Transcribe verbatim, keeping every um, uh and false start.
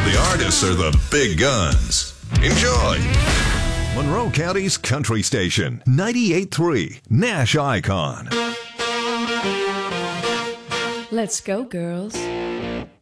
The artists are the big guns. Enjoy. Monroe County's country station, ninety-eight point three, Nash Icon. Let's go, girls.